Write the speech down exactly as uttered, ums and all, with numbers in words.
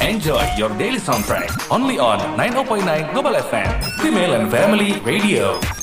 Enjoy your daily soundtrack only on nine zero point nine Global F M, Female and Family Radio.